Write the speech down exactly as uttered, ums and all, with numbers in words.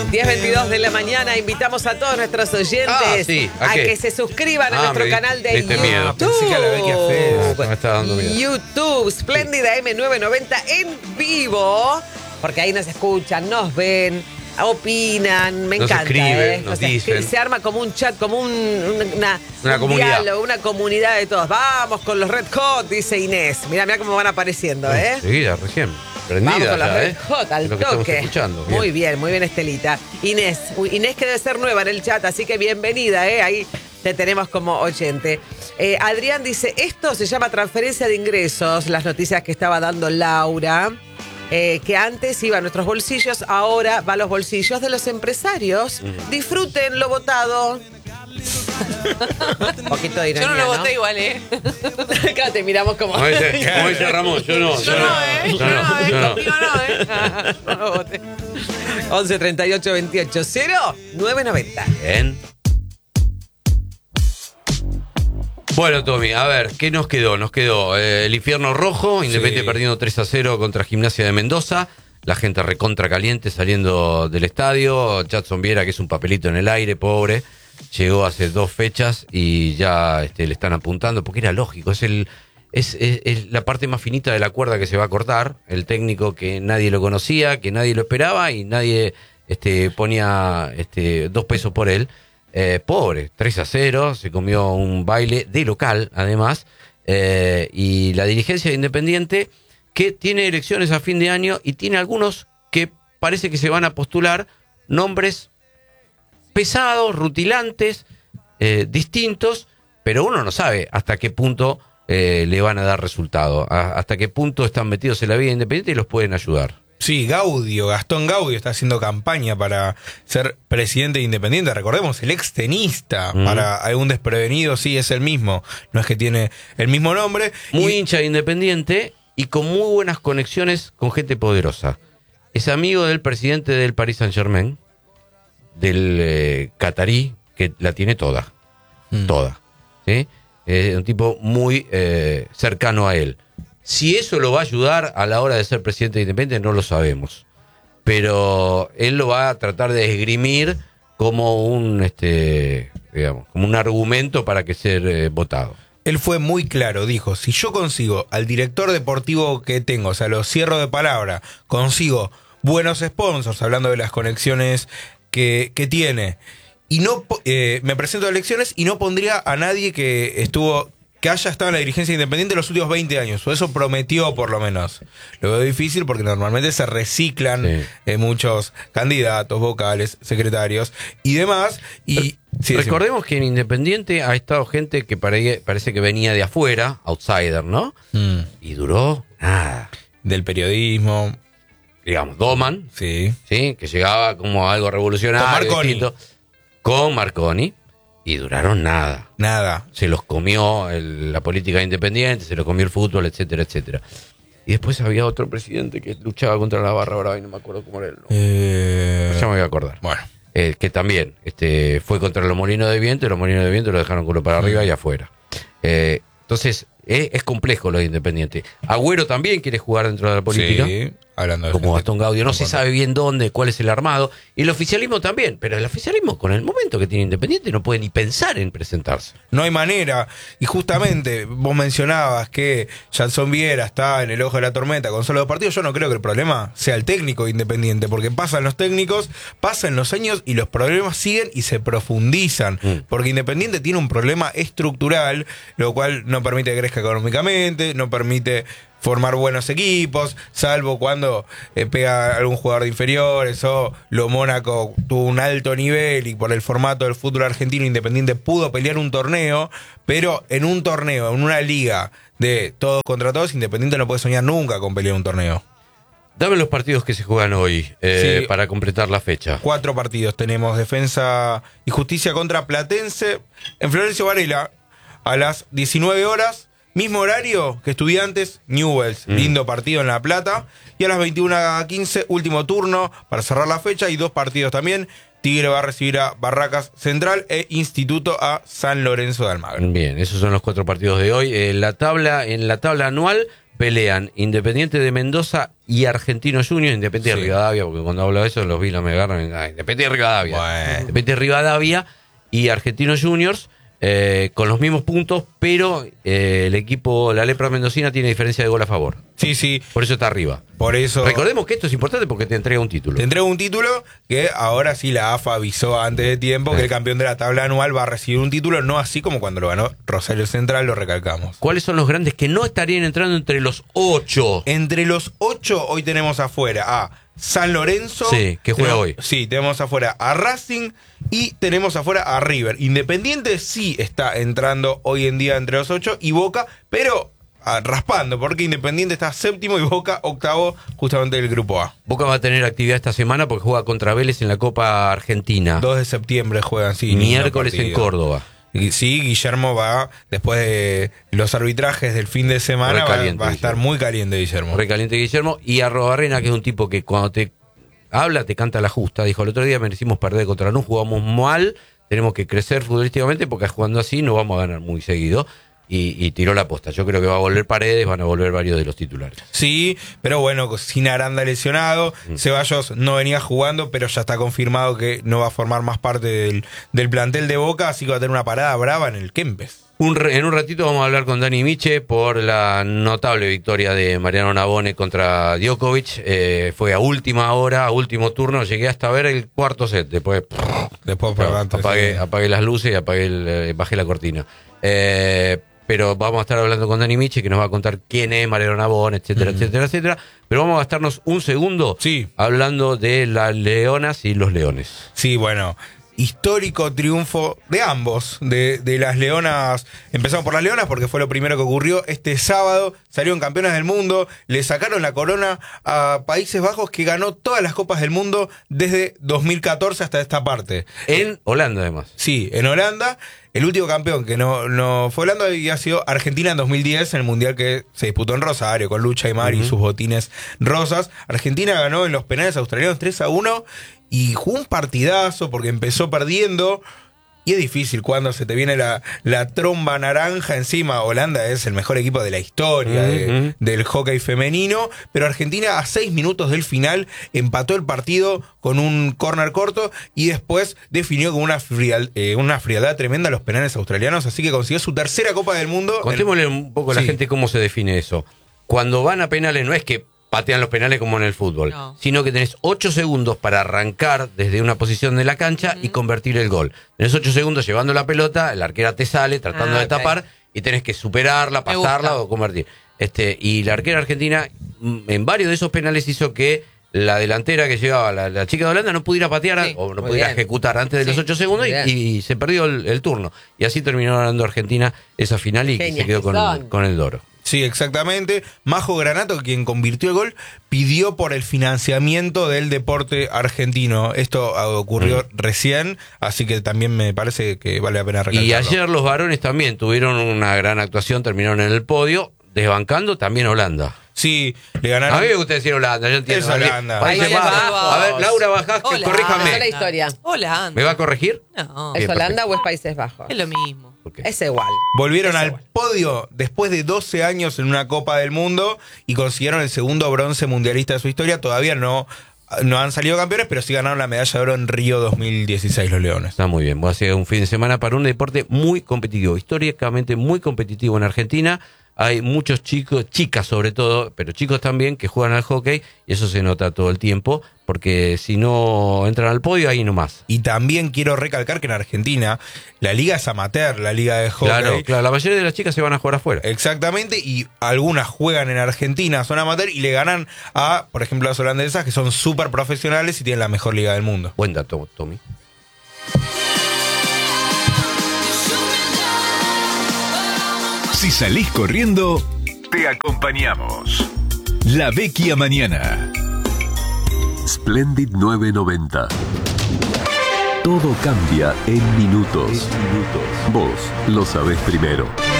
diez veintidós de la mañana, invitamos a todos nuestros oyentes ah, sí. ¿A, a qué? que se suscriban a ah, nuestro me, canal de este YouTube. Miedo. Pensé que a la vez que hacer. Me está dando miedo. YouTube, Spléndida M novecientos noventa en vivo, porque ahí nos escuchan, nos ven, opinan, me Nos encanta. escriben, ¿eh? nos escri- dicen. Se arma como un chat, como un, una, Una un comunidad. diálogo, una comunidad de todos. Vamos con los Red Hot, dice Inés. Mirá, mirá cómo van apareciendo, ¿eh? Seguida, recién. Vamos Prendida con la ya, Red ¿eh? Hot al Es lo que estamos toque. escuchando. Muy bien, muy bien, Estelita. Inés, uy, Inés que debe ser nueva en el chat, así que bienvenida, ¿eh? Ahí te tenemos como oyente. Eh, Adrián dice, esto se llama transferencia de ingresos, las noticias que estaba dando Laura, eh, que antes iba a nuestros bolsillos, ahora va a los bolsillos de los empresarios. Disfruten lo votado. Un poquito de ironía, Yo no lo voté igual, ¿eh? Acá te miramos como... Como dice, como dice Ramón, yo no. Yo no, ¿eh? Yo no, ¿eh? yo no. Conmigo no, ¿eh? No lo voté. once treinta y ocho veintiocho cero nueve noventa. Bien. Bueno, Tommy, a ver, ¿qué nos quedó? Nos quedó eh, el infierno rojo, Independiente Sí. perdiendo tres a cero contra Gimnasia de Mendoza, la gente recontra caliente saliendo del estadio, Jadson Viera, que es un papelito en el aire, pobre, llegó hace dos fechas y ya este, le están apuntando, porque era lógico, es el es, es, es la parte más finita de la cuerda que se va a cortar, el técnico que nadie lo conocía, que nadie lo esperaba y nadie este, ponía este, dos pesos por él. Eh, pobre, tres a cero, se comió un baile de local, además, eh, y la dirigencia de Independiente, que tiene elecciones a fin de año y tiene algunos que parece que se van a postular nombres pesados, rutilantes, eh, distintos, pero uno no sabe hasta qué punto eh, le van a dar resultado, a, hasta qué punto están metidos en la vida independiente y los pueden ayudar. Sí, Gaudio, Gastón Gaudio está haciendo campaña para ser presidente de Independiente. Recordemos, el extenista, Mm. para algún desprevenido, sí, es el mismo. No es que tiene el mismo nombre. Muy Y- hincha de Independiente y con muy buenas conexiones con gente poderosa. Es amigo del presidente del Paris Saint-Germain, del eh, catarí, que la tiene toda. Mm. Toda. ¿Sí? Es un tipo muy eh, cercano a él. Si eso lo va a ayudar a la hora de ser presidente de Independiente, no lo sabemos. Pero él lo va a tratar de esgrimir como un, este, digamos, como un argumento para que ser eh, votado. Él fue muy claro, dijo, si yo consigo al director deportivo que tengo, o sea, lo cierro de palabra, consigo buenos sponsors, hablando de las conexiones que, que tiene, y no po- eh, me presento a elecciones y no pondría a nadie que estuvo, que haya estado en la dirigencia independiente los últimos veinte años, o eso prometió por lo menos. Lo veo difícil porque normalmente se reciclan Sí. eh, muchos candidatos, vocales, secretarios y demás, y... sí, Recordemos que en Independiente ha estado gente que pare- parece que venía de afuera, outsider, ¿no? Mm, Y duró nada. del periodismo, Digamos, Doman, sí. ¿sí? Que llegaba como algo revolucionario. Con Marconi. distinto, con Marconi, y duraron nada. Nada. Se los comió el- la política independiente, se los comió el fútbol, etcétera, etcétera. Y después había otro presidente que luchaba contra la barra brava y no me acuerdo cómo era el nombre. Eh, Ya me voy a acordar. bueno. Eh, que también este, fue contra los molinos de viento y los molinos de viento lo dejaron culo para arriba y afuera. Eh, entonces, eh, es complejo lo de Independiente. Agüero también quiere jugar dentro de la política, Sí, hablando de como gente- Gastón Gaudio. No se Concuerdo. sabe bien dónde, cuál es el armado. Y el oficialismo también. Pero el oficialismo, con el momento que tiene Independiente, no puede ni pensar en presentarse. No hay manera. Y justamente vos mencionabas que Jadson Viera está en el ojo de la tormenta con solo dos partidos. Yo no creo que el problema sea el técnico Independiente, porque pasan los técnicos, pasan los años y los problemas siguen y se profundizan. Mm. Porque Independiente tiene un problema estructural, lo cual no permite que crezca económicamente, no permite formar buenos equipos, salvo cuando eh, pega algún jugador de inferiores o lo Mónaco tuvo un alto nivel y por el formato del fútbol argentino Independiente pudo pelear un torneo, pero en un torneo, en una liga de todos contra todos, Independiente no puede soñar nunca con pelear un torneo. Dame los partidos que se juegan hoy eh, Sí. para completar la fecha. Cuatro partidos tenemos: Defensa y Justicia contra Platense en Florencio Varela a las diecinueve horas. Mismo horario que Estudiantes, Newell's, Mm. lindo partido en La Plata. Y a las veintiuna quince, último turno para cerrar la fecha. Y dos partidos también. Tigre va a recibir a Barracas Central e Instituto a San Lorenzo de Almagro. Bien, esos son los cuatro partidos de hoy. Eh, la tabla, en la tabla anual, pelean Independiente de Mendoza y Argentinos Juniors, Independiente Sí. de Rivadavia, porque cuando hablo de eso los vi, no me agarran. Ah, Independiente de Rivadavia. Bueno. Independiente de Rivadavia y Argentinos Juniors eh, con los mismos puntos, pero eh, el equipo, la Lepra Mendocina, tiene diferencia de gol a favor. Sí, sí, Por eso está arriba. por eso... Recordemos que esto es importante porque te entrega un título. Te entrego un título que ahora sí la A F A avisó antes de tiempo que Sí. el campeón de la tabla anual va a recibir un título, no así como cuando lo ganó Rosario Central, lo recalcamos. ¿Cuáles son los grandes que no estarían entrando entre los ocho? Entre los ocho hoy tenemos afuera a San Lorenzo. Sí, que juega tenemos- hoy. Sí, tenemos afuera a Racing y tenemos afuera a River. Independiente sí está entrando hoy en día entre los ocho y Boca, pero ah, raspando, porque Independiente está séptimo y Boca octavo justamente del grupo A. Boca va a tener actividad esta semana porque juega contra Vélez en la Copa Argentina. dos de septiembre juegan, sí. lindo Miércoles en partido. Córdoba. Y sí, Guillermo va, después de los arbitrajes del fin de semana, Re va, caliente, va a estar Guillermo. muy caliente Guillermo. Recaliente Guillermo. Y Arrobarrena, que es un tipo que cuando te habla te canta la justa. Dijo, el otro día merecimos perder contra Lanús, jugamos mal, tenemos que crecer futbolísticamente porque jugando así no vamos a ganar muy seguido. Y, y tiró la posta. Yo creo que va a volver Paredes, van a volver varios de los titulares. Sí, pero bueno, sin Aranda lesionado, Mm. Ceballos no venía jugando, pero ya está confirmado que no va a formar más parte del, del plantel de Boca, así que va a tener una parada brava en el Kempes. Un re- en un ratito vamos a hablar con Dani Miche por la notable victoria de Mariano Navone contra Djokovic. Eh, fue a última hora, a último turno. Llegué hasta ver el cuarto set. Después Después claro, perdón, apagué, sí. apagué las luces y apagué el, eh, bajé la cortina. Eh, pero vamos a estar hablando con Dani Miche, que nos va a contar quién es Mariano Navone, etcétera, etcétera, etcétera. Pero vamos a gastarnos un segundo Sí. hablando de las leonas y los leones. Sí, bueno, histórico triunfo de ambos, de, de las Leonas. Empezamos por las Leonas porque fue lo primero que ocurrió este sábado. Salieron campeonas del mundo, le sacaron la corona a Países Bajos, que ganó todas las copas del mundo desde dos mil catorce hasta esta parte. En Holanda, además. Sí, en Holanda. El último campeón que no, no fue Holanda había sido Argentina en dos mil diez, en el mundial que se disputó en Rosario, con Lucha y Mar y sus botines rosas. Argentina ganó en los penales australianos tres a uno y jugó un partidazo porque empezó perdiendo. Y es difícil cuando se te viene la, la tromba naranja encima. Holanda es el mejor equipo de la historia de- Ujú. del hockey femenino, pero Argentina a seis minutos del final empató el partido con un córner corto y después definió con una, frial- eh, una frialdad tremenda los penales australianos, así que consiguió su tercera Copa del Mundo. Contémosle un poco a la Sí. gente cómo se define eso. Cuando van a penales no es que patean los penales como en el fútbol, No. sino que tenés ocho segundos para arrancar desde una posición de la cancha y convertir el gol. Tenés ocho segundos llevando la pelota, la arquera te sale tratando Ah, de ok. tapar y tenés que superarla, Me pasarla gusta. o convertir. Este, y la arquera argentina mm, en varios de esos penales hizo que la delantera que llevaba la, la chica de Holanda no pudiera patear Sí. o no Muy pudiera bien. ejecutar antes de Sí. los ocho segundos y, Muy bien. y se perdió el, el turno. Y así terminó ganando Argentina esa final y Genias se quedó que con, son. con el Doro. Sí, exactamente. Majo Granato, quien convirtió el gol, pidió por el financiamiento del deporte argentino. Esto ah, ocurrió recién, así que también me parece que vale la pena recalcarlo. Y ayer los varones también tuvieron una gran actuación, terminaron en el podio, desbancando también Holanda. Sí, le ganaron. A mí me gusta decir Holanda, yo entiendo. Es Holanda. Países Países Bajos. Bajos. A ver, Laura Bajás, que Hola. corríjame. Esa es la historia. Hola. ¿Me va a corregir? No, ¿Es Bien, Holanda o es Países Bajos? es lo mismo. Ok. Es igual. Volvieron Es al igual. podio después de doce años en una Copa del Mundo y consiguieron el segundo bronce mundialista de su historia. Todavía no, no han salido campeones, pero sí ganaron la medalla de oro en Río dos mil dieciséis los Leones. Está muy bien, va a ser un fin de semana para un deporte muy competitivo, históricamente muy competitivo en Argentina. Hay muchos chicos, chicas sobre todo, pero chicos también que juegan al hockey y eso se nota todo el tiempo, porque si no entran al podio, ahí nomás. Y también quiero recalcar que en Argentina la liga es amateur, la liga de hockey. Claro, claro, la mayoría de las chicas se van a jugar afuera. Exactamente, y algunas juegan en Argentina, son amateur y le ganan a, por ejemplo, las holandesas que son súper profesionales y tienen la mejor liga del mundo. Buen dato, Tommy. Si salís corriendo, te acompañamos. La Vecchia Mañana. Splendid nueve noventa. Todo cambia en minutos. Vos lo sabés primero.